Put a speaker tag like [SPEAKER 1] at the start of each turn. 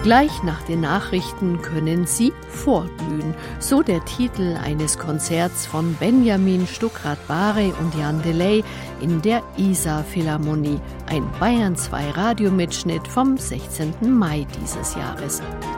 [SPEAKER 1] Gleich nach den Nachrichten können Sie vorglühen, so der Titel eines Konzerts von Benjamin Stuckrad-Barre und Jan Delay in der Isar-Philharmonie, ein Bayern 2 Radiomitschnitt vom 16. Mai dieses Jahres.